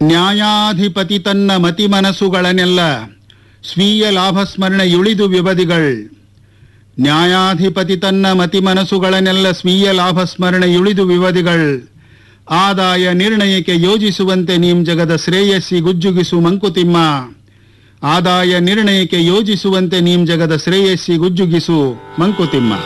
ನ್ಯಾಯಾಧಿಪತಿ ತನ್ನ ಮತಿ ಮನಸ್ಸುಗಳನ್ನೆಲ್ಲ ಸ್ವೀಯ ಲಾಭಸ್ಮರಣೆಯುಳಿದು ವಿವದಿಗಳ್. ನ್ಯಾಯಾಧಿಪತಿ ತನ್ನ ಮತಿ ಮನಸ್ಸುಗಳನ್ನೆಲ್ಲ ಸ್ವೀಯ ಲಾಭಸ್ಮರಣೆಯುಳಿದು ವಿವದಿಗಳ್. ಆದಾಯ ನಿರ್ಣಯಕ್ಕೆ ಯೋಜಿಸುವಂತೆ ನೀಂ ಜಗದ ಶ್ರೇಯಸ್ಸಿ ಗುಜ್ಜುಗಿಸು ಮಂಕುತಿಮ್ಮ. ಆದಾಯ ನಿರ್ಣಯಕ್ಕೆ ಯೋಜಿಸುವಂತೆ ನೀಂ ಜಗದ ಶ್ರೇಯಸ್ಸಿ ಗುಜ್ಜುಗಿಸು ಮಂಕುತಿಮ್ಮ.